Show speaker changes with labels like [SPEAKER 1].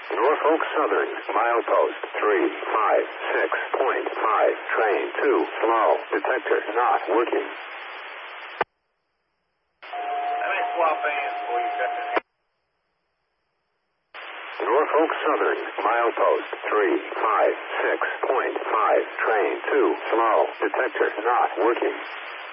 [SPEAKER 1] Norfolk Southern, milepost 356.5, train 2, slow, detector not working.
[SPEAKER 2] Let me swap hands for you, Captain.
[SPEAKER 1] Norfolk Southern, milepost 356.5, train 2, slow, detector not working.